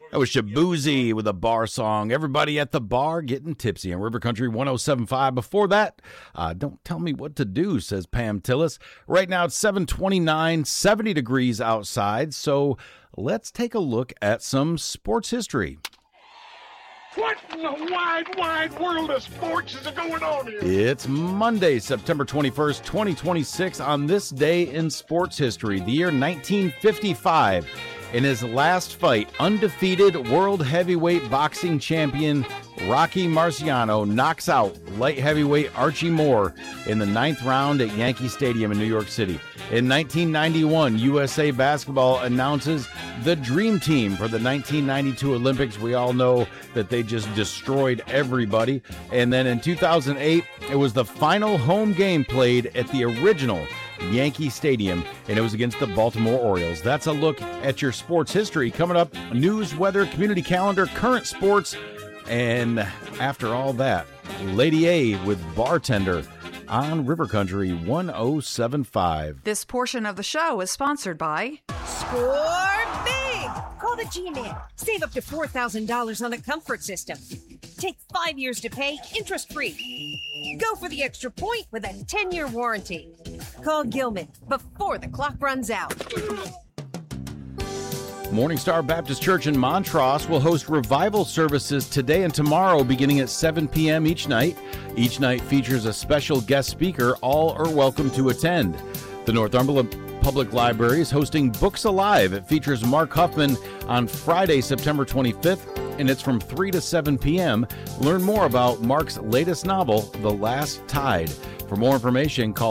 That was Shabuzi with a bar song. Everybody at the bar getting tipsy on River Country 107.5. Before that, Don't Tell Me What to Do, says Pam Tillis. Right now it's 7:29, 70 degrees outside. So let's take a look at some sports history. What in the wide world of sports is going on here? It's Monday, September 21st, 2026. On this day in sports history, the year 1955, in his last fight, undefeated world heavyweight boxing champion Rocky Marciano knocks out light heavyweight Archie Moore in the 9th round at Yankee Stadium in New York City. In 1991, USA Basketball announces the Dream Team for the 1992 Olympics. We all know that they just destroyed everybody. And then in 2008, it was the final home game played at the original Yankee Stadium, and it was against the Baltimore Orioles. That's a look at your sports history. Coming up, news, weather, community calendar, current sports, and after all that, Lady A with Bartender on River Country 107.5. This portion of the show is sponsored by Score big! Call the G-Man. Save up to $4,000 on a comfort system. Take 5 years to pay, interest-free. Go for the extra point with a 10-year warranty. Call Gilman before the clock runs out. Morning Star Baptist Church in Montrose will host revival services today and tomorrow beginning at 7 p.m. each night. Each night features a special guest speaker. All are welcome to attend. The Northumberland Public Library is hosting Books Alive. It features Mark Huffman on Friday, September 25th, and it's from 3 to 7 p.m. Learn more about Mark's latest novel, The Last Tide. For more information, call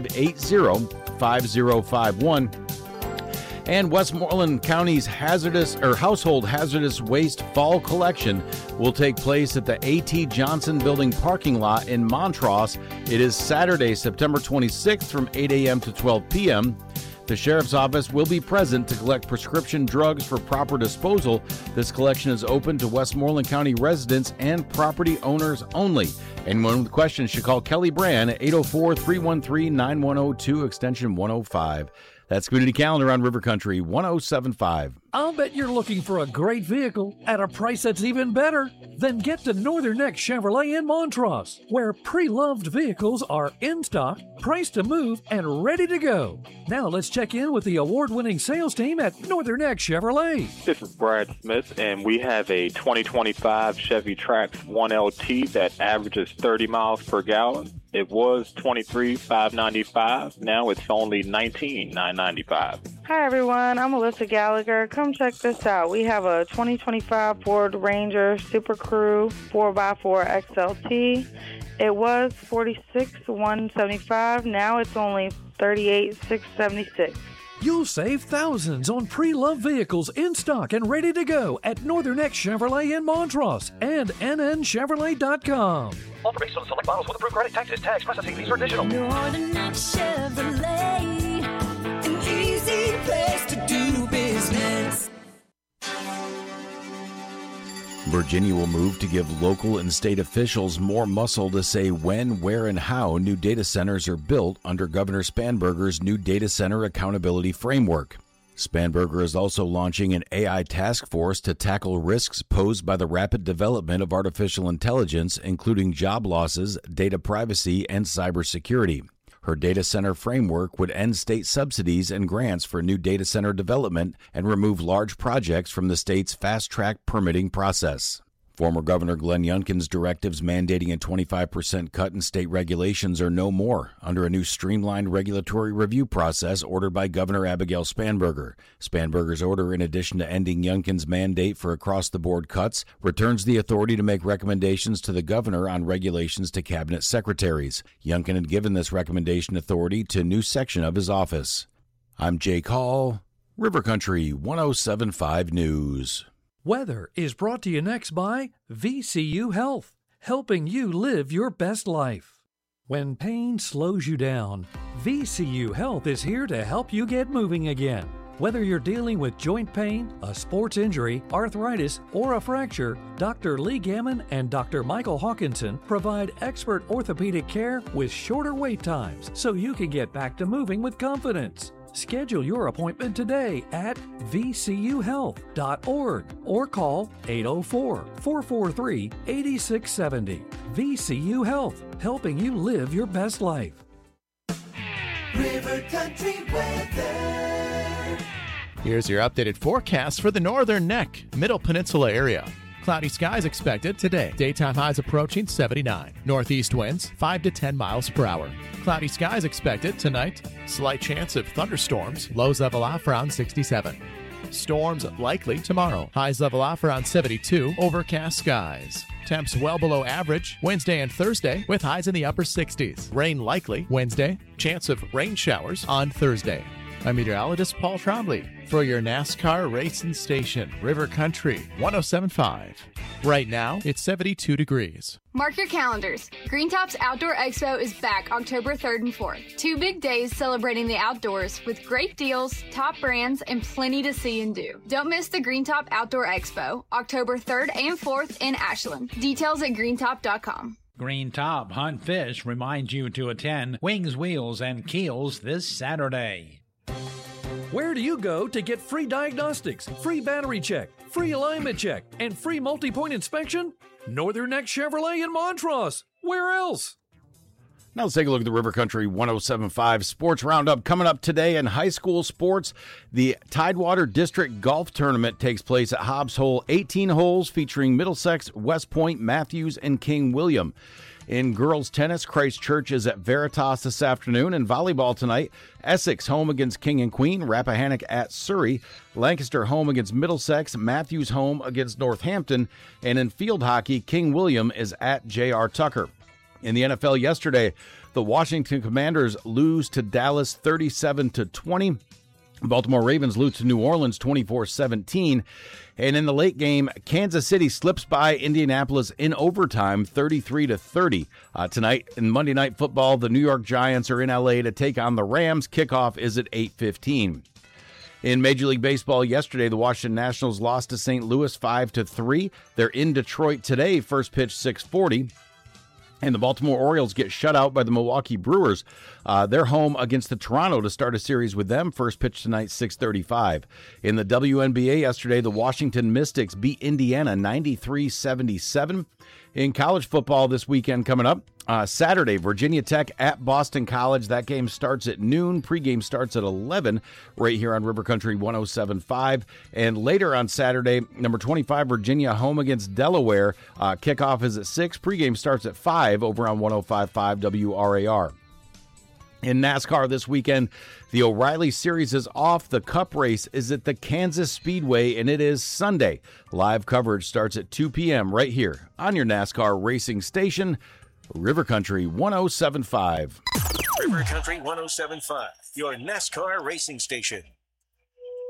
580-5051. And Westmoreland County's household hazardous waste fall collection will take place at the A.T. Johnson Building parking lot in Montrose. It is Saturday, September 26th from 8 a.m. to 12 p.m. The Sheriff's Office will be present to collect prescription drugs for proper disposal. This collection is open to Westmoreland County residents and property owners only. Anyone with questions should call Kelly Brand at 804-313-9102, extension 105. That's Community Calendar on River Country 107.5. I'll bet you're looking for a great vehicle at a price that's even better. Then get to Northern Neck Chevrolet in Montrose, where pre-loved vehicles are in stock, priced to move, and ready to go. Now let's check in with the award-winning sales team at Northern Neck Chevrolet. This is Brad Smith, and we have a 2025 Chevy Trax 1LT that averages 30 miles per gallon. It was $23,595. Now it's only $19,995. Hi, everyone. I'm Melissa Gallagher. Come check this out. We have a 2025 Ford Ranger Super Crew 4x4 XLT. It was $46,175. Now it's only $38,676. You'll save thousands on pre-loved vehicles in stock and ready to go at Northern Neck Chevrolet in Montrose and nnchevrolet.com. All information on select models with approved credit, taxes, tax, processing fees are additional. Northern Neck Chevrolet, an easy place to do business. Virginia will move to give local and state officials more muscle to say when, where, and how new data centers are built under Governor Spanberger's new data center accountability framework. Spanberger is also launching an AI task force to tackle risks posed by the rapid development of artificial intelligence, including job losses, data privacy, and cybersecurity. Her data center framework would end state subsidies and grants for new data center development and remove large projects from the state's fast-track permitting process. Former Governor Glenn Youngkin's directives mandating a 25% cut in state regulations are no more under a new streamlined regulatory review process ordered by Governor Abigail Spanberger. Spanberger's order, in addition to ending Youngkin's mandate for across-the-board cuts, returns the authority to make recommendations to the governor on regulations to cabinet secretaries. Youngkin had given this recommendation authority to a new section of his office. I'm Jake Hall, River Country 107.5 News. Weather is brought to you next by VCU Health, helping you live your best life. When pain slows you down, VCU Health is here to help you get moving again. Whether you're dealing with joint pain, a sports injury, arthritis, or a fracture, Dr. Lee Gammon and Dr. Michael Hawkinson provide expert orthopedic care with shorter wait times so you can get back to moving with confidence. Schedule your appointment today at vcuhealth.org or call 804-443-8670. VCU Health, helping you live your best life. River Country weather. Here's your updated forecast for the Northern Neck, Middle Peninsula area. Cloudy skies expected today. Daytime highs approaching 79. Northeast winds 5 to 10 miles per hour. Cloudy skies expected tonight. Slight chance of thunderstorms. Lows level off around 67. Storms likely tomorrow. Highs level off around 72. Overcast skies. Temps well below average Wednesday and Thursday with highs in the upper 60s. Rain likely Wednesday. Chance of rain showers on Thursday. I'm meteorologist Paul Trombley for your NASCAR racing station, River Country 107.5. Right now, it's 72 degrees. Mark your calendars. Green Top's Outdoor Expo is back October 3rd and 4th. 2 big days celebrating the outdoors with great deals, top brands, and plenty to see and do. Don't miss the Green Top Outdoor Expo, October 3rd and 4th in Ashland. Details at greentop.com. Green Top Hunt Fish reminds you to attend Wings, Wheels, and Keels this Saturday. Where do you go to get free diagnostics, free battery check, free alignment check, and free multi-point inspection? Northern Neck Chevrolet in Montrose. Where else? Now let's take a look at the River Country 107.5 Sports Roundup. Coming up today in high school sports, the Tidewater District Golf Tournament takes place at Hobbs Hole. 18 holes featuring Middlesex, West Point, Matthews, and King William. In girls tennis, Christ Church is at Veritas this afternoon. In volleyball tonight, Essex home against King and Queen, Rappahannock at Surrey, Lancaster home against Middlesex, Matthews home against Northampton, and in field hockey, King William is at J.R. Tucker. In the NFL yesterday, the Washington Commanders lose to Dallas 37-20. Baltimore Ravens lose to New Orleans 24-17. And in the late game, Kansas City slips by Indianapolis in overtime 33-30. Tonight in Monday Night Football, the New York Giants are in L.A. to take on the Rams. Kickoff is at 8:15. In Major League Baseball yesterday, the Washington Nationals lost to St. Louis 5-3. They're in Detroit today, first pitch 6:40. And the Baltimore Orioles get shut out by the Milwaukee Brewers. They're home against the Toronto to start a series with them. First pitch tonight, 6:35. In the WNBA yesterday, the Washington Mystics beat Indiana 93-77. In college football this weekend coming up, Saturday, Virginia Tech at Boston College. That game starts at noon. Pregame starts at 11 right here on River Country 107.5. And later on Saturday, number 25, Virginia home against Delaware. Kickoff is at 6. Pregame starts at 5 over on 105.5 WRAR. In NASCAR this weekend, the O'Reilly Series is off. The Cup race is at the Kansas Speedway, and it is Sunday. Live coverage starts at 2 p.m. right here on your NASCAR racing station, River Country 107.5. River Country 107.5, your NASCAR racing station.